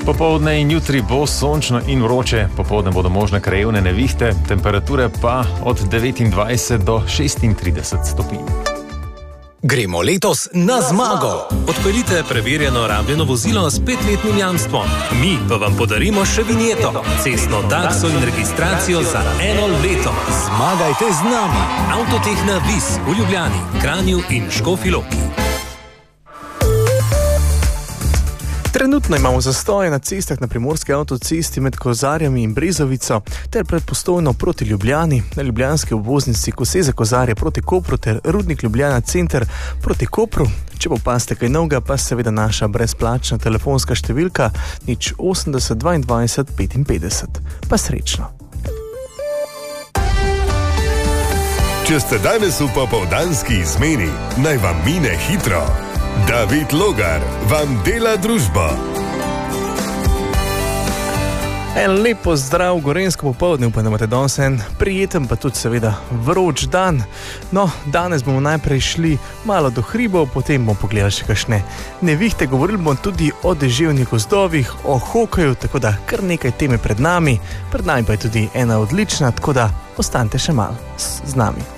Popoldne in jutri bo sončno in vroče, popoldne bodo možne krajevne nevihte, temperature pa od 29 do 36 stopinj. Gremo letos na zmago! Odpeljite preverjeno rabljeno vozilo s 5-letnim jamstvom. Mi pa vam podarimo še vinjeto, cestno takso in registracijo za 1 leto. Zmagajte z nami! Avtotehna Vis v Ljubljani, Kranju in Škofji Loki. Trenutno imamo zastoje na cestah na primorski avtocesti med Kozarjami in Brezovico ter pred Postojno proti Ljubljani, na ljubljanski obvoznici Koseze-Kozarje proti Kopru ter Rudnik Ljubljana center proti Kopru. Če pa opaste kaj novega, pa seveda naša brezplačna telefonska številka 080 22 55. Pa srečno! Če ste danes v popoldanski izmeni, naj vam mine hitro. David Logar vam dela družbo. En lepo zdrav gorenjsko popoldne, upam, da imate danes en prijeten, pa tudi seveda vroč dan. No, danes bomo najprej šli malo do hribov, potem bomo pogledali še kakšne nevihte, govorili bomo tudi o deževnih gozdovih, o hokeju, tako da kar nekaj teme pred nami pa je tudi ena odlična, tako da ostanite še malo z nami.